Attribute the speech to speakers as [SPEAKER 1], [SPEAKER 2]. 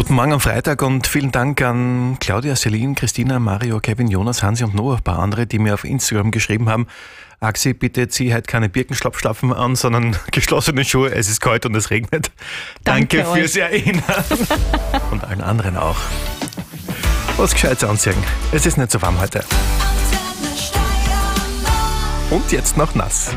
[SPEAKER 1] Guten Morgen am Freitag und vielen Dank an Claudia, Celine, Christina, Mario, Kevin, Jonas, Hansi und noch ein paar andere, die mir auf Instagram geschrieben haben: Axi, bitte zieh heute keine Birkenschlapfschlappen an, sondern geschlossene Schuhe, es ist kalt und es regnet. Danke fürs Erinnern. Und allen anderen auch. Was Gescheites anziehen. Es ist nicht so warm heute. Und jetzt noch nass.